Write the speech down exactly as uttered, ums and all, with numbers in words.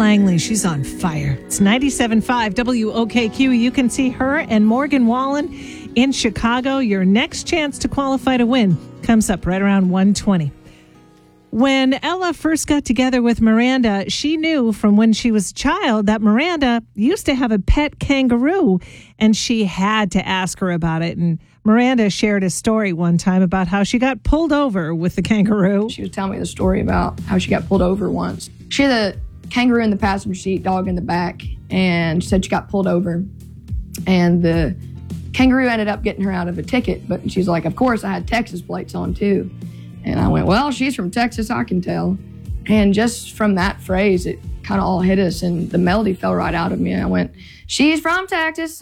Langley. She's on fire. It's ninety-seven point five W O K Q. You can see her and Morgan Wallen in Chicago. Your next chance to qualify to win comes up right around one twenty. When Ella first got together with Miranda, she knew from when she was a child that Miranda used to have a pet kangaroo, and she had to ask her about it. And Miranda shared a story one time about how she got pulled over with the kangaroo. She was telling me the story about how she got pulled over once. She had a kangaroo in the passenger seat, dog in the back, and she said she got pulled over. And the kangaroo ended up getting her out of a ticket, but she's like, of course, I had Texas plates on too. And I went, well, she's from Texas, I can tell. And just from that phrase, it kind of all hit us, and the melody fell right out of me. I went, she's from Texas.